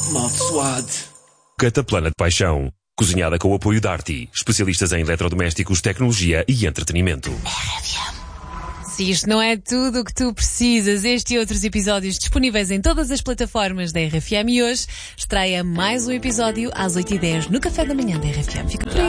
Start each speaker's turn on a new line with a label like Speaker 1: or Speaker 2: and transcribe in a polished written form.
Speaker 1: Amaldiçoado.
Speaker 2: Cataplana de Paixão. Cozinhada com o apoio da Arti, especialistas em eletrodomésticos, tecnologia e entretenimento.
Speaker 3: Se isto não é tudo o que tu precisas, este e outros episódios disponíveis em todas as plataformas da RFM, e hoje estreia mais um episódio às 8h10 no Café da Manhã da RFM. Fica por aí.